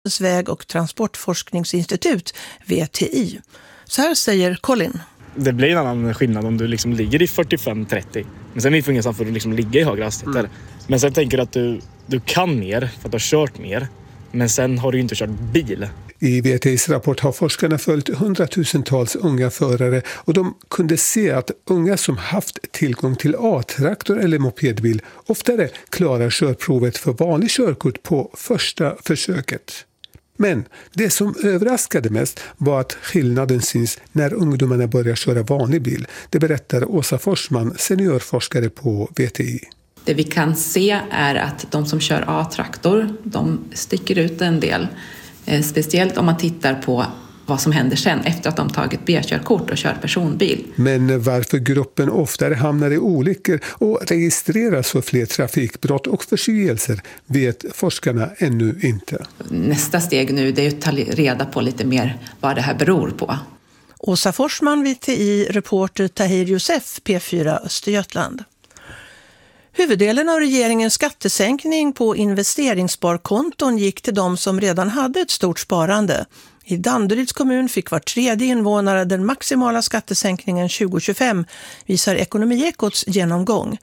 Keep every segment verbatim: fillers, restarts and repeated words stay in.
väg- och transportforskningsinstitut, V T I. Så här säger Colin. Det blir en annan skillnad om du liksom ligger i fyrtiofem trettio. Men sen är det för ingenstans för att liksom ligga i högre hastigheter. Mm. Men sen tänker du att du, du kan mer för att du har kört mer. Men sen har du inte kört bil. I V T I:s rapport har forskarna följt hundratusentals unga förare och de kunde se att unga som haft tillgång till A-traktor eller mopedbil oftare klarar körprovet för vanlig körkort på första försöket. Men det som överraskade mest var att skillnaden syns när ungdomarna börjar köra vanlig bil. Det berättar Åsa Forsman, seniorforskare på V T I. Det vi kan se är att de som kör A-traktor, de sticker ut en del. Eh, speciellt om man tittar på vad som händer sen efter att de tagit B-körkort och kör personbil. Men varför gruppen oftare hamnar i olyckor och registreras för fler trafikbrott och förseelser vet forskarna ännu inte. Nästa steg nu det är att ta reda på lite mer vad det här beror på. Åsa Forsman, V T I, reporter Tahir Youssef, P fyra Östergötland. Huvuddelen av regeringens skattesänkning på investeringssparkonton gick till de som redan hade ett stort sparande. I Danderyds kommun fick var tredje invånare den maximala skattesänkningen tjugo tjugofem, visar Ekonomiekots genomgång.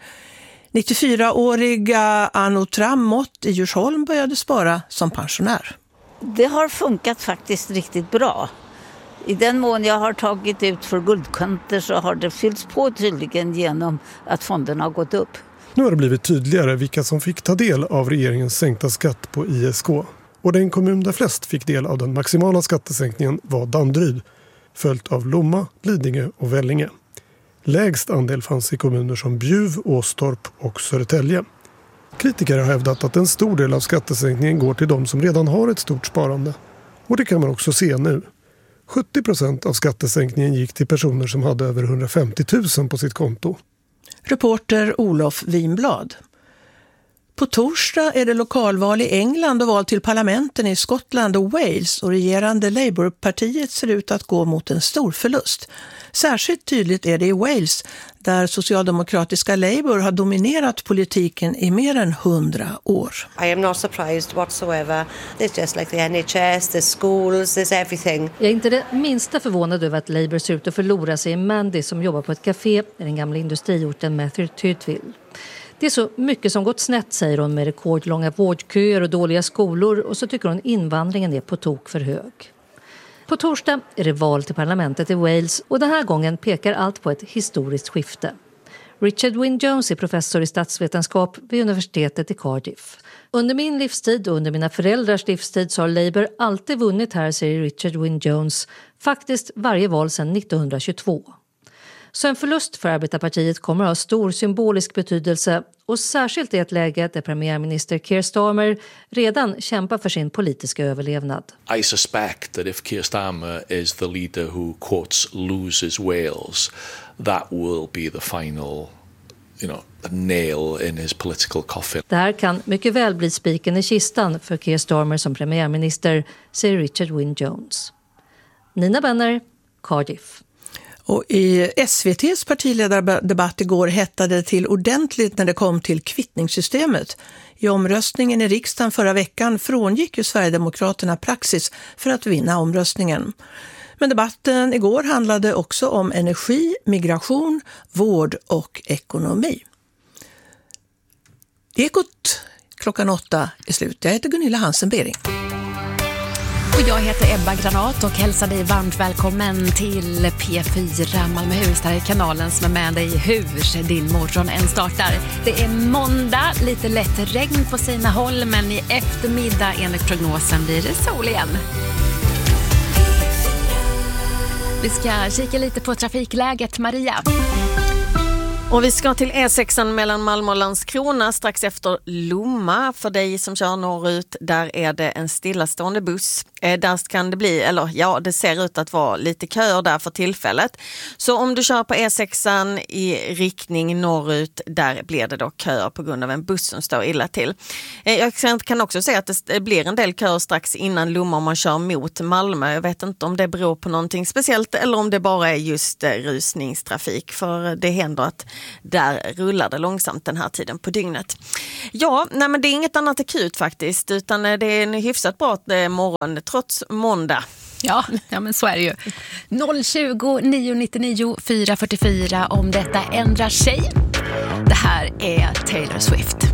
nittiofyraåriga Anno Trammott i Djursholm började spara som pensionär. Det har funkat faktiskt riktigt bra. I den mån jag har tagit ut för guldkanter så har det fyllts på tydligen genom att fonderna har gått upp. Nu har det blivit tydligare vilka som fick ta del av regeringens sänkta skatt på I S K. Och den kommun där flest fick del av den maximala skattesänkningen var Danderyd, följt av Lomma, Lidingö och Vellinge. Lägst andel fanns i kommuner som Bjuv, Åstorp och Södertälje. Kritiker har hävdat att en stor del av skattesänkningen går till de som redan har ett stort sparande. Och det kan man också se nu. sjuttio procent av skattesänkningen gick till personer som hade över hundrafemtio tusen på sitt konto. Reporter Olof Winblad. På torsdag är det lokalval i England och val till parlamenten i Skottland och Wales, och regerande Labourpartiet ser ut att gå mot en stor förlust. Särskilt tydligt är det i Wales, där socialdemokratiska Labour har dominerat politiken i mer än hundra år. I am not surprised whatsoever. There's just like the N H S, there's schools, there's everything. Jag är inte det minsta förvånad över att Labour ser ut att förlora sig i Mandy, som jobbar på ett café i den gamla industriorten Mathertoothville. Det är så mycket som gått snett, säger hon, med rekordlånga vårdköer och dåliga skolor, och så tycker hon invandringen är på tok för hög. På torsdag är det val till parlamentet i Wales, och den här gången pekar allt på ett historiskt skifte. Richard Wynne-Jones är professor i statsvetenskap vid universitetet i Cardiff. Under min livstid och under mina föräldrars livstid så har Labour alltid vunnit här, säger Richard Wynne-Jones, faktiskt varje val sedan nittonhundratjugotvå. Så en förlust för arbetarpartiet kommer att ha stor symbolisk betydelse, och särskilt i ett läge där premiärminister Keir Starmer redan kämpar för sin politiska överlevnad. I suspect that if Keir Starmer is the leader who quotes loses Wales, that will be the final, you know, the nail in his political coffin. Det här kan mycket väl bli spiken i kistan för Keir Starmer som premiärminister, säger Richard Wynne-Jones. Nina Benner, Cardiff. Och i S V T:s partiledardebatt igår hettade det till ordentligt när det kom till kvittningssystemet. I omröstningen i riksdagen förra veckan frångick ju Sverigedemokraterna praxis för att vinna omröstningen. Men debatten igår handlade också om energi, migration, vård och ekonomi. Ekot klockan åtta är slut. Jag heter Gunilla Hansen-Bering. Och jag heter Ebba Granat och hälsar dig varmt välkommen till P fyra Malmöhus. Där är kanalen som är med dig hur din morgon än startar. Det är måndag, lite lätt regn på sina håll, men i eftermiddag enligt prognosen blir det sol igen. Vi ska kika lite på trafikläget, Maria. Och vi ska till E sexan mellan Malmö och Landskrona strax efter Lomma. För dig som kör norrut, där är det en stillastående buss Eh, där kan det bli, eller ja, det ser ut att vara lite köer där för tillfället. Så om du kör på E sexan i riktning norrut, där blir det då köer på grund av en buss som står illa till. Eh, jag kan också säga att det blir en del köer strax innan Lomma om man kör mot Malmö. Jag vet inte om det beror på någonting speciellt eller om det bara är just eh, rusningstrafik. För det händer att där rullar det långsamt den här tiden på dygnet. Ja, nej men det är inget annat akut faktiskt, utan det är en hyfsat bra morgon trots måndag. Ja, ja, men så är det ju. noll tjugo, nio nittionio, fyra fyrtiofyra om detta ändrar sig. Det här är Taylor Swift.